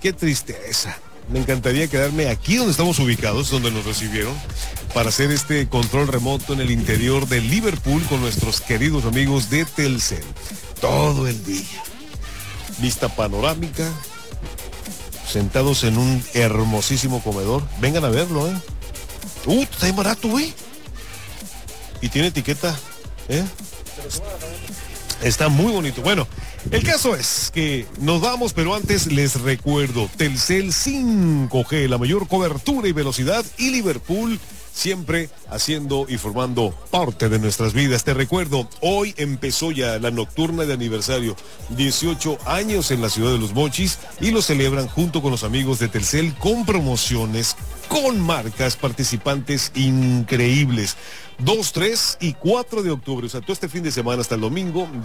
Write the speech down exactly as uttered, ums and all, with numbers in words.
Qué tristeza. Me encantaría quedarme aquí donde estamos ubicados, donde nos recibieron, para hacer este control remoto en el interior de Liverpool con nuestros queridos amigos de Telcel. Todo el día. Vista panorámica, sentados en un hermosísimo comedor. Vengan a verlo, ¿eh? Uh, está bien barato, güey. Y tiene etiqueta, ¿eh? Está muy bonito. Bueno, el caso es que nos vamos, pero antes les recuerdo, Telcel cinco G, la mayor cobertura y velocidad, y Liverpool siempre haciendo y formando parte de nuestras vidas. Te recuerdo, hoy empezó ya la nocturna de aniversario, dieciocho años en la ciudad de Los Mochis, y lo celebran junto con los amigos de Telcel con promociones, con marcas participantes increíbles. dos, tres y cuatro de octubre, o sea, todo este fin de semana hasta el domingo.